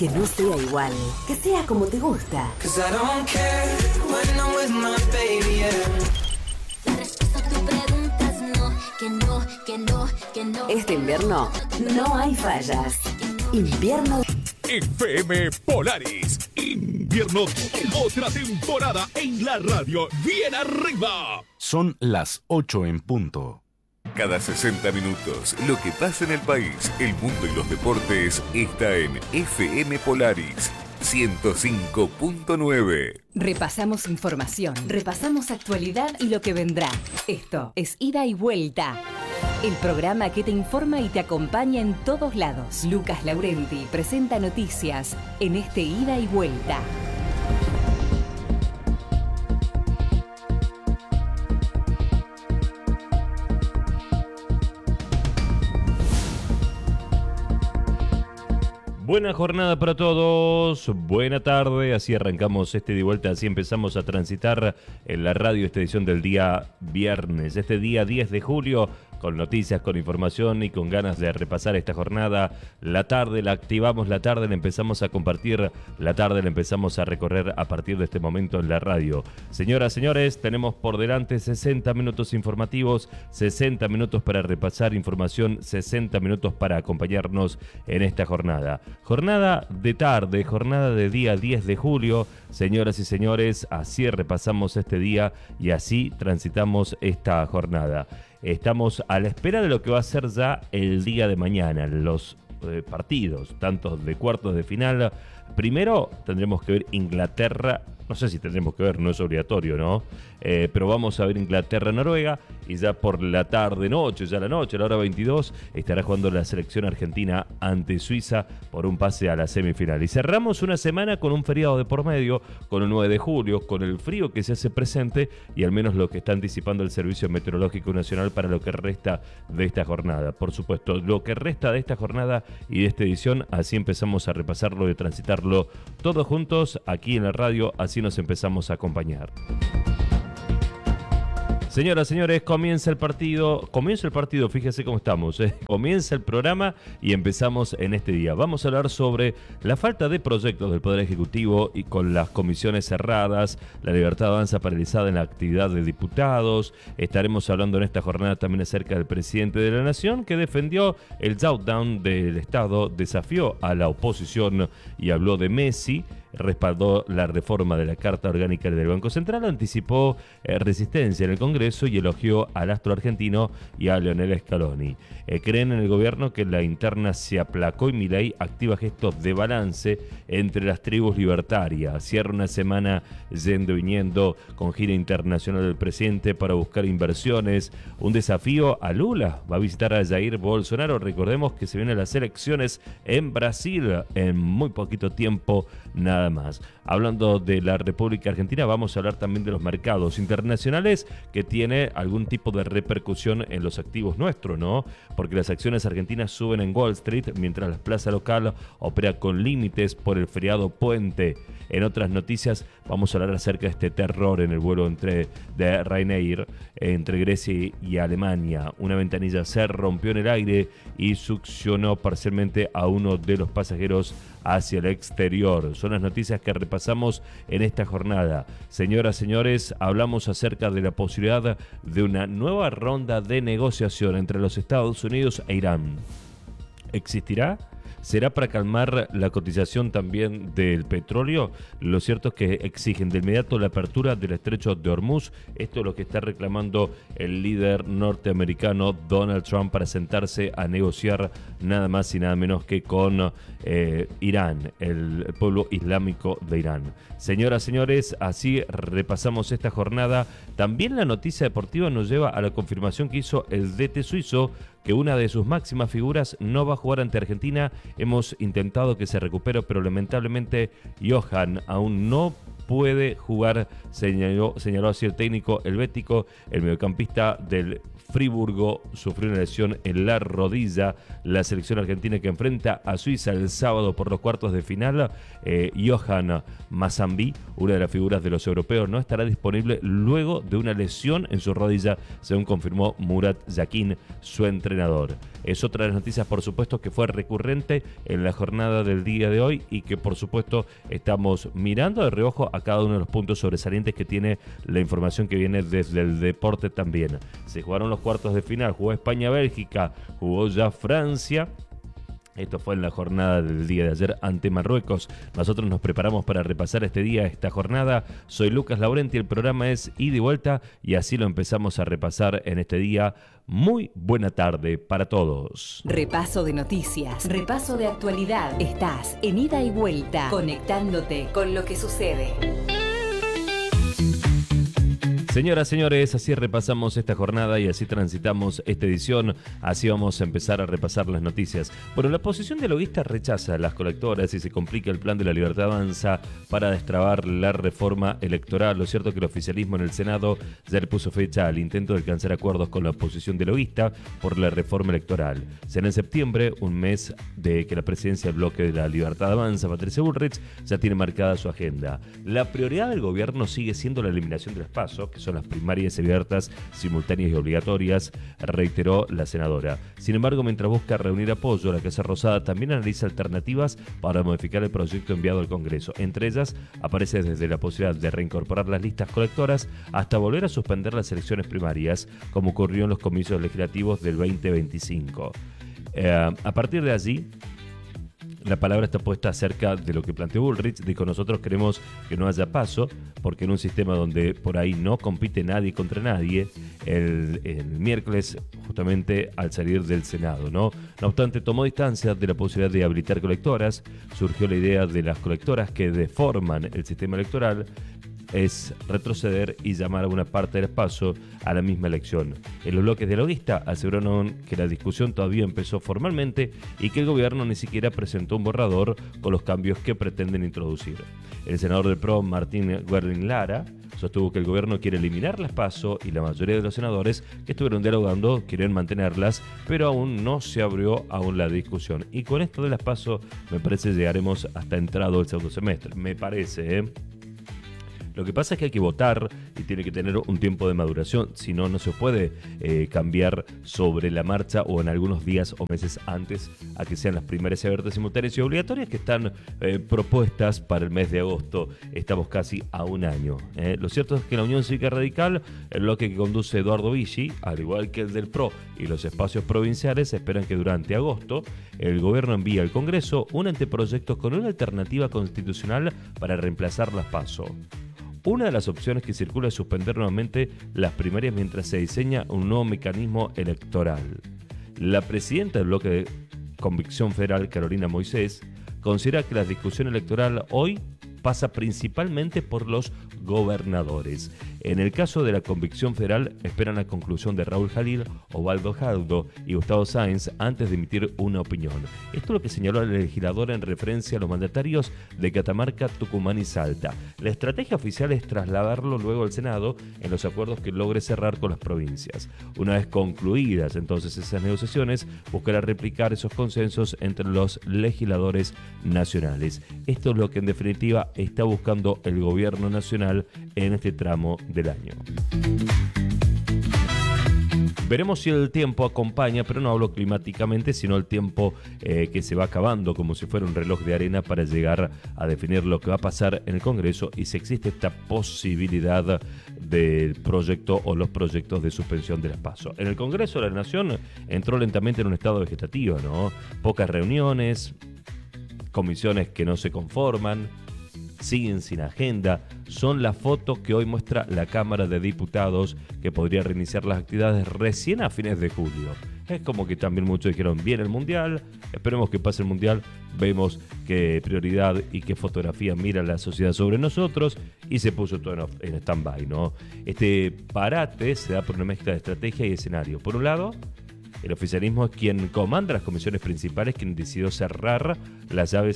Que no sea igual, que sea como te gusta. Este invierno no hay fallas. Invierno FM Polaris. Invierno, otra temporada en la radio. Bien arriba. Son las 8 en punto. Cada 60 minutos, lo que pasa en el país, el mundo y los deportes está en FM Polaris 105.9. Repasamos información, repasamos actualidad y lo que vendrá. Esto es Ida y Vuelta. El programa que te informa y te acompaña en todos lados. Lucas Laurenti presenta noticias en este Ida y Vuelta. Buena jornada para todos, buena tarde, así arrancamos este de vuelta, así empezamos a transitar en la radio esta edición del día viernes, este día 10 de julio, con noticias, con información y con ganas de repasar esta jornada. La tarde la activamos, la tarde la empezamos a compartir, la tarde la empezamos a recorrer a partir de este momento en la radio. Señoras, señores, tenemos por delante 60 minutos informativos, 60 minutos para repasar información, 60 minutos para acompañarnos en esta jornada. Jornada de tarde, jornada de día 10 de julio. Señoras y señores, así repasamos este día y así transitamos esta jornada. Estamos a la espera de lo que va a ser ya el día de mañana, los partidos, tanto de cuartos de final. Primero tendremos que ver Inglaterra, no sé si tendremos que ver, no es obligatorio, ¿no? Pero vamos a ver Inglaterra-Noruega y ya por la tarde-noche, ya la noche, a la hora 22, estará jugando la selección argentina ante Suiza por un pase a la semifinal. Y cerramos una semana con un feriado de por medio, con el 9 de julio, con el frío que se hace presente y al menos lo que está anticipando el Servicio Meteorológico Nacional para lo que resta de esta jornada. Por supuesto, lo que resta de esta jornada y de esta edición, así empezamos a repasarlo y a transitarlo todos juntos aquí en la radio, así nos empezamos a acompañar. Señoras, señores, comienza el partido, fíjese cómo estamos, comienza el programa y empezamos en este día. Vamos a hablar sobre la falta de proyectos del Poder Ejecutivo y con las comisiones cerradas, la libertad avanza paralizada en la actividad de diputados. Estaremos hablando en esta jornada también acerca del presidente de la Nación que defendió el shutdown del Estado, desafió a la oposición y habló de Messi. Respaldó la reforma de la Carta Orgánica del Banco Central, anticipó resistencia en el Congreso y elogió al astro argentino y a Lionel Scaloni. Creen en el gobierno que la interna se aplacó y Milei activa gestos de balance entre las tribus libertarias. Cierra una semana yendo y viniendo con gira internacional del presidente para buscar inversiones. Un desafío a Lula. Va a visitar a Jair Bolsonaro. Recordemos que se vienen las elecciones en Brasil en muy poquito tiempo, nada más. Hablando de la República Argentina, vamos a hablar también de los mercados internacionales que tiene algún tipo de repercusión en los activos nuestros, ¿no? Porque las acciones argentinas suben en Wall Street mientras la plaza local opera con límites por el feriado puente. En otras noticias vamos a hablar acerca de este terror en el vuelo de Ryanair entre Grecia y Alemania. Una ventanilla se rompió en el aire y succionó parcialmente a uno de los pasajeros hacia el exterior. Son las noticias que repasamos en esta jornada. Señoras, señores, hablamos acerca de la posibilidad de una nueva ronda de negociación entre los Estados Unidos e Irán. ¿Existirá? ¿Será para calmar la cotización también del petróleo? Lo cierto es que exigen de inmediato la apertura del estrecho de Hormuz. Esto es lo que está reclamando el líder norteamericano Donald Trump para sentarse a negociar nada más y nada menos que con Irán, el pueblo islámico de Irán. Señoras, señores, así repasamos esta jornada. También la noticia deportiva nos lleva a la confirmación que hizo el DT suizo que una de sus máximas figuras no va a jugar ante Argentina. Hemos intentado que se recupere, pero lamentablemente Johan aún no puede jugar, señaló así el técnico helvético. El mediocampista del Friburgo sufrió una lesión en la rodilla. La selección argentina que enfrenta a Suiza el sábado por los cuartos de final, Johan Mazambi, una de las figuras de los europeos, no estará disponible luego de una lesión en su rodilla, según confirmó Murat Yakin, su entrenador. Es otra de las noticias, por supuesto, que fue recurrente en la jornada del día de hoy y que, por supuesto, estamos mirando de reojo a cada uno de los puntos sobresalientes que tiene la información que viene desde el deporte también. Se jugaron los cuartos de final, jugó España-Bélgica, jugó ya Francia. Esto fue en la jornada del día de ayer ante Marruecos. Nosotros nos preparamos para repasar este día, esta jornada. Soy Lucas Laurenti, el programa es Ida y Vuelta y así lo empezamos a repasar en este día. Muy buena tarde para todos. Repaso de noticias, repaso de actualidad. Estás en Ida y Vuelta, conectándote con lo que sucede. Señoras, señores, así repasamos esta jornada y así transitamos esta edición. Así vamos a empezar a repasar las noticias. Bueno, la oposición dialoguista rechaza las colectoras y se complica el plan de la Libertad Avanza para destrabar la reforma electoral. Lo cierto es que el oficialismo en el Senado ya le puso fecha al intento de alcanzar acuerdos con la oposición dialoguista por la reforma electoral. Será en septiembre, un mes de que la presidencia del bloque de la Libertad Avanza, Patricia Bullrich, ya tiene marcada su agenda. La prioridad del gobierno sigue siendo la eliminación de las PASO, que son las primarias abiertas, simultáneas y obligatorias, reiteró la senadora. Sin embargo, mientras busca reunir apoyo, la Casa Rosada también analiza alternativas para modificar el proyecto enviado al Congreso. Entre ellas, aparece desde la posibilidad de reincorporar las listas colectoras hasta volver a suspender las elecciones primarias, como ocurrió en los comicios legislativos del 2025. A partir de allí, la palabra está puesta acerca de lo que planteó Bullrich. Dijo: nosotros queremos que no haya paso, porque en un sistema donde por ahí no compite nadie contra nadie, el miércoles, justamente al salir del Senado, ¿no? No obstante, tomó distancia de la posibilidad de habilitar colectoras. Surgió la idea de las colectoras que deforman el sistema electoral. Es retroceder y llamar a una parte del paso a la misma elección. En los bloques dialoguistas aseguraron que la discusión todavía empezó formalmente y que el gobierno ni siquiera presentó un borrador con los cambios que pretenden introducir. El senador del PRO, Martín Guerrín Lara, sostuvo que el gobierno quiere eliminar las PASO y la mayoría de los senadores que estuvieron dialogando quieren mantenerlas, pero aún no se abrió aún la discusión. Y con esto de las PASO me parece llegaremos hasta entrado el segundo semestre. Me parece, Lo que pasa es que hay que votar y tiene que tener un tiempo de maduración, si no, no se puede cambiar sobre la marcha o en algunos días o meses antes a que sean las primarias abiertas, simultáneas y obligatorias que están propuestas para el mes de agosto. Estamos casi a un año. Lo cierto es que la Unión Cívica Radical, el bloque que conduce Eduardo Vichy, al igual que el del PRO y los espacios provinciales, esperan que durante agosto el gobierno envíe al Congreso un anteproyecto con una alternativa constitucional para reemplazar las PASO. Una de las opciones que circula es suspender nuevamente las primarias mientras se diseña un nuevo mecanismo electoral. La presidenta del bloque de Convicción Federal, Carolina Moisés, considera que la discusión electoral hoy pasa principalmente por los gobernadores. En el caso de la Convicción Federal, esperan la conclusión de Raúl Jalil, Osvaldo Jaldo y Gustavo Sáenz antes de emitir una opinión. Esto es lo que señaló la legisladora en referencia a los mandatarios de Catamarca, Tucumán y Salta. La estrategia oficial es trasladarlo luego al Senado en los acuerdos que logre cerrar con las provincias. Una vez concluidas entonces esas negociaciones, buscará replicar esos consensos entre los legisladores nacionales. Esto es lo que en definitiva está buscando el gobierno nacional en este tramo del año. Veremos si el tiempo acompaña, pero no hablo climáticamente, sino el tiempo que se va acabando como si fuera un reloj de arena para llegar a definir lo que va a pasar en el Congreso y si existe esta posibilidad del proyecto o los proyectos de suspensión de las PASO. En el Congreso de la Nación entró lentamente en un estado vegetativo, ¿no? Pocas reuniones, comisiones que no se conforman, siguen sin agenda. Son las fotos que hoy muestra la Cámara de Diputados, que podría reiniciar las actividades recién a fines de julio. Es como que también muchos dijeron: viene el Mundial, esperemos que pase el Mundial, vemos qué prioridad y qué fotografía mira la sociedad sobre nosotros, y se puso todo en stand-by, ¿no? Este parate se da por una mezcla de estrategia y escenario. Por un lado, el oficialismo es quien comanda las comisiones principales, quien decidió cerrar las llaves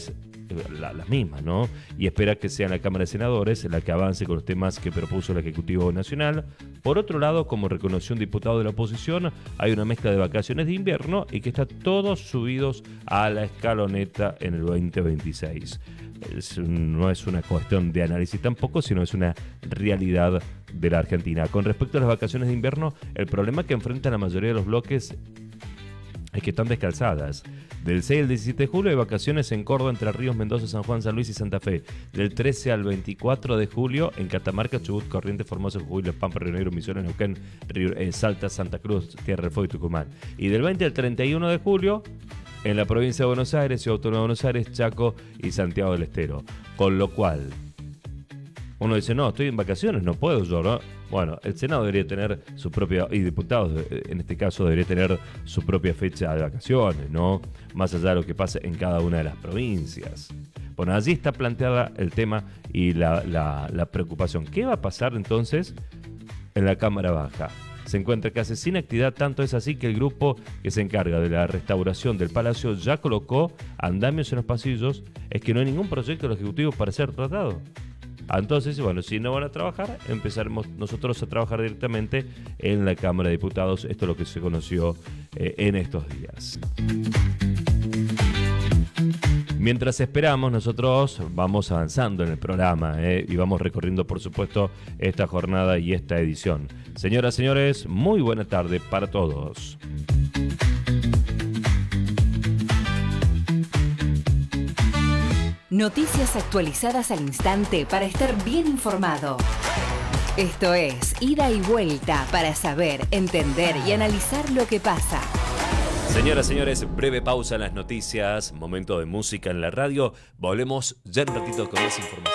las mismas, ¿no? Y espera que sea la Cámara de Senadores la que avance con los temas que propuso el Ejecutivo Nacional. Por otro lado, como reconoció un diputado de la oposición, hay una mezcla de vacaciones de invierno y que está todos subidos a la escaloneta en el 2026. No es una cuestión de análisis tampoco, sino es una realidad de la Argentina. Con respecto a las vacaciones de invierno, el problema que enfrentan la mayoría de los bloques es que están descalzadas. Del 6 al 17 de julio hay vacaciones en Córdoba, Entre Ríos, Mendoza, San Juan, San Luis y Santa Fe. Del 13 al 24 de julio en Catamarca, Chubut, Corrientes, Formosa, Jujuy, Los Pampas, Río Negro, Misiones, Neuquén, Salta, Santa Cruz, Tierra del Fuego y Tucumán. Y del 20 al 31 de julio en la provincia de Buenos Aires, Ciudad Autónoma de Buenos Aires, Chaco y Santiago del Estero. Con lo cual, uno dice, no, estoy en vacaciones, no puedo yo, ¿no? Bueno, el Senado debería tener su propia, y diputados en este caso debería tener su propia fecha de vacaciones, ¿no? Más allá de lo que pase en cada una de las provincias. Bueno, allí está planteada el tema y la preocupación. ¿Qué va a pasar entonces en la Cámara Baja? Se encuentra casi sin actividad, tanto es así que el grupo que se encarga de la restauración del Palacio ya colocó andamios en los pasillos. Es que no hay ningún proyecto del Ejecutivo para ser tratado. Entonces, bueno, si no van a trabajar, empezaremos nosotros a trabajar directamente en la Cámara de Diputados. Esto es lo que se conoció en estos días. Mientras esperamos, nosotros vamos avanzando en el programa y vamos recorriendo, por supuesto, esta jornada y esta edición. Señoras, señores, muy buena tarde para todos. Noticias actualizadas al instante para estar bien informado. Esto es Ida y Vuelta para saber, entender y analizar lo que pasa. Señoras, señores, breve pausa en las noticias, momento de música en la radio. Volvemos ya en un ratito con más información.